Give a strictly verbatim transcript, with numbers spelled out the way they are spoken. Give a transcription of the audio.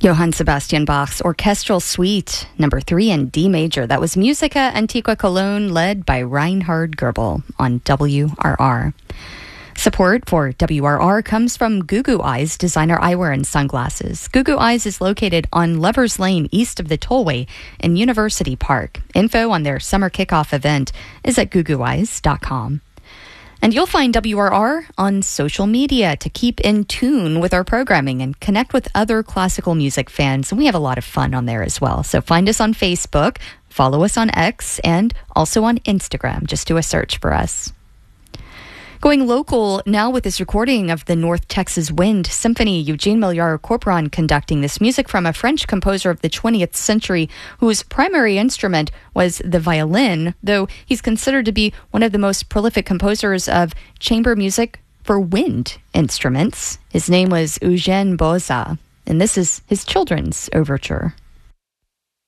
Johann Sebastian Bach's Orchestral Suite, number three in D major. That was Musica Antiqua Cologne, led by Reinhard Goebel on W R R. Support for W R R comes from Gugu Eyes Designer Eyewear and Sunglasses. Gugu Eyes is located on Lovers Lane, east of the Tollway in University Park. Info on their summer kickoff event is at gugu eyes dot com. And you'll find W R R on social media to keep in tune with our programming and connect with other classical music fans. And we have a lot of fun on there as well. So find us on Facebook, follow us on X, and also on Instagram. Just do a search for us. Going local now with this recording of the North Texas Wind Symphony, Eugene Milliar-Corporon conducting this music from a French composer of the twentieth century whose primary instrument was the violin, though he's considered to be one of the most prolific composers of chamber music for wind instruments. His name was Eugène Bauza, and this is his children's overture.